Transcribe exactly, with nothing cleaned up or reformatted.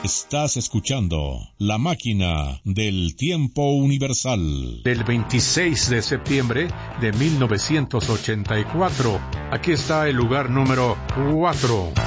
Estás escuchando La Máquina del Tiempo Universal. Del veintiséis de septiembre de mil novecientos ochenta y cuatro. Aquí está el lugar número cuatro.